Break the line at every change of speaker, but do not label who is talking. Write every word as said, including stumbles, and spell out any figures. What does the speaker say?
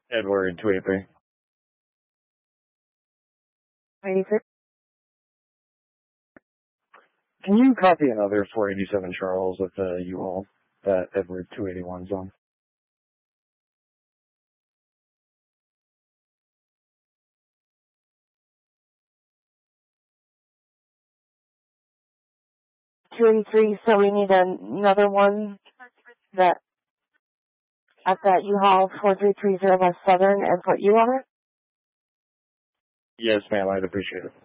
Edward two eighty-three.
eighty-three.
Can you copy another four eighty-seven Charles with the U-Haul that Edward two eighty-one's on?
two eighty-three, so we need another one that at that U-Haul four three three zero West Southern and put you on it?
Yes, ma'am. I'd appreciate it.